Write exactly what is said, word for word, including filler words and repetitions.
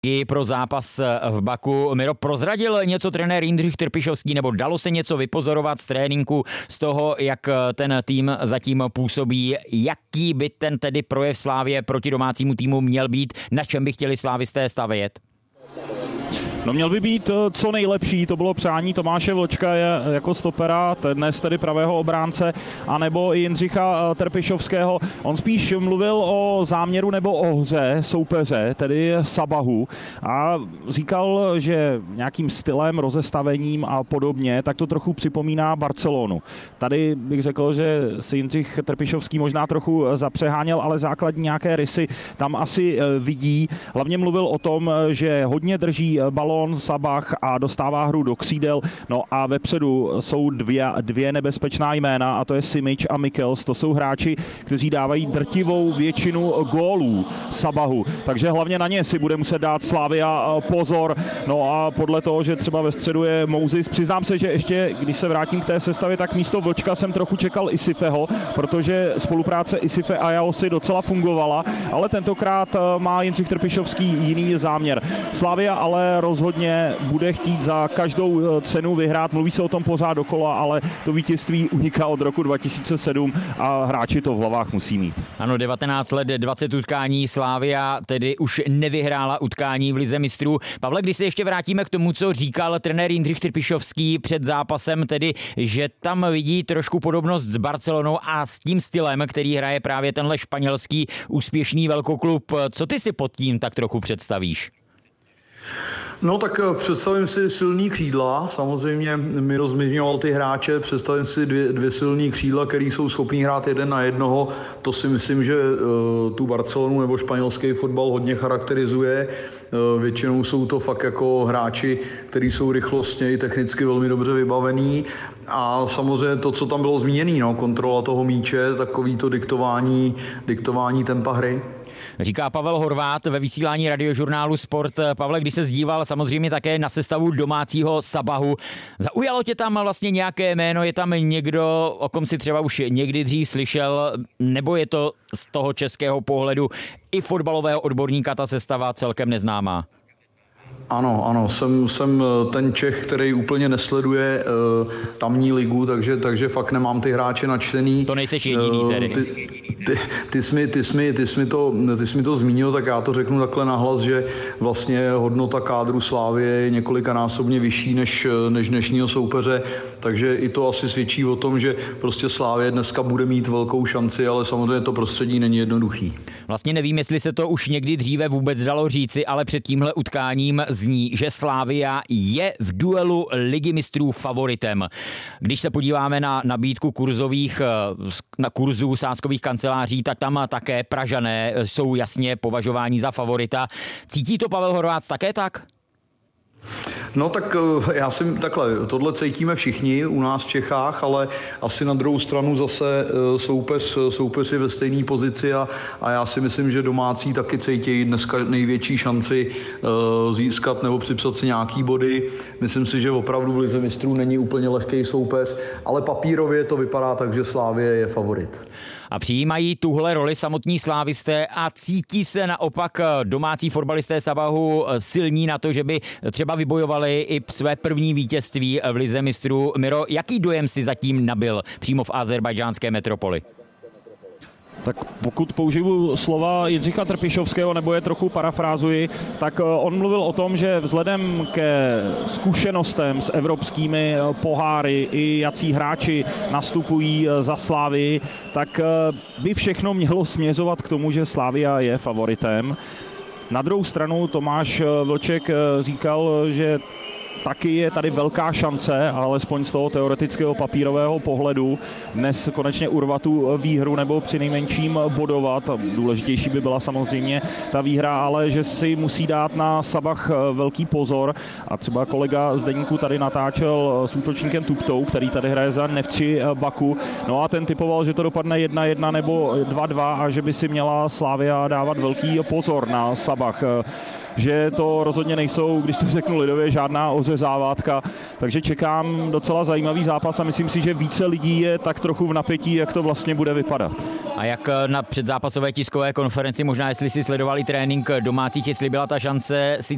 I pro zápas v Baku. Miro, prozradil něco trenér Jindřich Trpišovský, nebo dalo se něco vypozorovat z tréninku, z toho, jak ten tým zatím působí, jaký by ten tedy projev Slávie proti domácímu týmu měl být, na čem by chtěli slávisté stavět? No měl by být co nejlepší, to bylo přání Tomáše Vlčka jako stopera, dnes tedy pravého obránce, anebo i Jindřicha Trpišovského. On spíš mluvil o záměru nebo o hře soupeře, tedy Sabahu, a říkal, že nějakým stylem, rozestavením a podobně, tak to trochu připomíná Barcelonu. Tady bych řekl, že si Jindřich Trpišovský možná trochu zapřeháněl, ale základní nějaké rysy tam asi vidí. Hlavně mluvil o tom, že hodně drží balón Sabah a dostává hru do křídel. No a vepředu jsou dvě, dvě nebezpečná jména, a to je Simic a Michels. To jsou hráči, kteří dávají drtivou většinu gólů Sabahu. Takže hlavně na ně si bude muset dát Slavia pozor. No a podle toho, že třeba ve středu je Mousis, přiznám se, že ještě, když se vrátím k té sestavě, tak místo Vlčka jsem trochu čekal Isifeho, protože spolupráce Isife a Jaosi docela fungovala, ale tentokrát má Jindřich Trpišovský jiný záměr. Slavia ale roz rozhodně bude chtít za každou cenu vyhrát. Mluví se o tom pořád dokola, ale to vítězství uniká od roku dva tisíce sedm a hráči to v hlavách musí mít. Ano, devatenáct let, dvacet utkání, Slavia tedy už nevyhrála utkání v Lize mistrů. Pavle, když se ještě vrátíme k tomu, co říkal trenér Jindřich Trpišovský před zápasem, tedy, že tam vidí trošku podobnost s Barcelonou a s tím stylem, který hraje právě tenhle španělský úspěšný velkoklub. Co ty si pod tím tak trochu představíš? No tak představím si silný křídla, samozřejmě mi rozměňoval ty hráče, představím si dvě, dvě silný křídla, který jsou schopní hrát jeden na jednoho. To si myslím, že uh, tu Barcelonu nebo španělský fotbal hodně charakterizuje. Uh, většinou jsou to fakt jako hráči, kteří jsou rychlostně i technicky velmi dobře vybavení. A samozřejmě to, co tam bylo zmíněné, no, kontrola toho míče, takový to diktování, diktování tempa hry. Říká Pavel Horvát ve vysílání radiožurnálu Sport. Pavle, když se zdíval samozřejmě také na sestavu domácího Sabahu, zaujalo tě tam vlastně nějaké jméno? Je tam někdo, o kom si třeba už někdy dřív slyšel, nebo je to z toho českého pohledu i fotbalového odborníka ta sestava celkem neznámá? Ano, ano, jsem, jsem ten Čech, který úplně nesleduje uh, tamní ligu, takže, takže fakt nemám ty hráče načtený. To nejseš jediný tedy. Uh, ty, ty, ty, jsi mi, ty, jsi mi, ty, jsi mi to, ty jsi mi to zmínil, tak já to řeknu takhle nahlas, že vlastně hodnota kádru Slávie je několikanásobně vyšší než, než dnešního soupeře, takže i to asi svědčí o tom, že prostě Slávie dneska bude mít velkou šanci, ale samozřejmě to prostředí není jednoduchý. Vlastně nevím, jestli se to už někdy dříve vůbec dalo říci, ale před tímhle utkáním zní, že Slavia je v duelu Ligy mistrů favoritem. Když se podíváme na nabídku kurzových, na kurzů sázkových kanceláří, tak tam také Pražané jsou jasně považováni za favorita. Cítí to Pavel Horvát také tak? No tak já si takhle, tohle cítíme všichni u nás v Čechách, ale asi na druhou stranu zase soupeř, soupeř je ve stejné pozici a, a já si myslím, že domácí taky cítí dneska největší šanci uh, získat nebo připsat si nějaký body. Myslím si, že opravdu v Lize mistrů není úplně lehký soupeř, ale papírově to vypadá tak, že Slavie je favorit. A přijímají tuhle roli samotní slávisté a cítí se naopak domácí fotbalisté Sabahu silní na to, že by třeba vybojovali i své první vítězství v Lize mistrů. Miro, jaký dojem si zatím nabyl přímo v azerbajdžánské metropoli? Tak pokud použiju slova Jindřicha Trpišovského, nebo je trochu parafrázuji, tak on mluvil o tom, že vzhledem ke zkušenostem s evropskými poháry i jací hráči nastupují za Slávii, tak by všechno mělo směřovat k tomu, že Slavia je favoritem. Na druhou stranu Tomáš Vlček říkal, že taky je tady velká šance, alespoň z toho teoretického papírového pohledu, dnes konečně urvat tu výhru nebo přinejmenším bodovat. Důležitější by byla samozřejmě ta výhra, ale že si musí dát na Sabah velký pozor. A třeba kolega z deníku tady natáčel s útočníkem Tuptou, který tady hraje za Nefči Baku. No a ten typoval, že to dopadne jedna jedna nebo dva dva a že by si měla Slavia dávat velký pozor na Sabah. Že to rozhodně nejsou, když to řeknu lidově, žádná ořezávátka. Takže čekám docela zajímavý zápas a myslím si, že více lidí je tak trochu v napětí, jak to vlastně bude vypadat. A jak na předzápasové tiskové konferenci, možná jestli si sledovali trénink domácích, jestli byla ta šance si